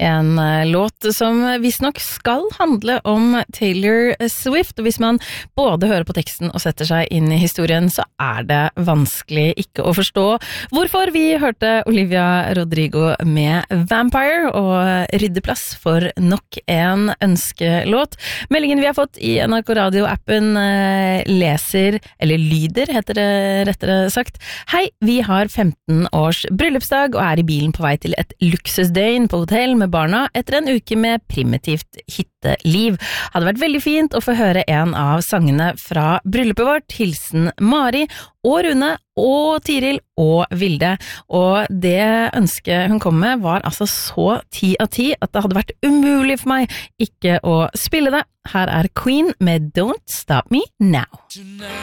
En låt som visstnok skal handle om Taylor Swift, og hvis man både hører på teksten og setter seg inn i historien, så det vanskelig ikke å forstå hvorfor vi hørte Olivia Rodrigo med Vampire og rydde plass for nok en ønskelåt. Meldingen vi har fått i NRK Radio-appen lyder, heter det rettere sagt. Hei, vi har 15 års bryllupsdag og i bilen på vei til et luksusdøgn på hotell med barna etter en uke med primitivt hytteliv. Hadde vært veldig fint å få høre en av sangene fra bryllupet vårt. Hilsen Mari og Rune og Tiril og Vilde. Og det ønsket hun kom med var altså så 10 av 10 at det hadde vært umulig for meg ikke å spille det. Her Queen med Don't Stop Me Now.